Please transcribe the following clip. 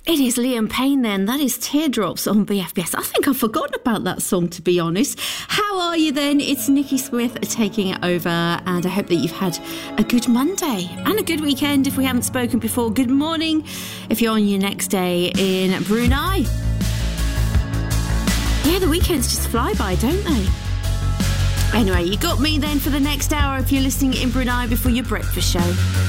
It is Liam Payne then. That is Teardrops on BFBS. I think I've forgotten about that song, to be honest. How are you then? It's Nikki Smith taking it over, and I hope that you've had a good Monday and a good weekend if we haven't spoken before. Good morning if you're on your next day in Brunei. Yeah, the weekends just fly by, don't they? Anyway, you got me then for the next hour if you're listening in Brunei before your breakfast show.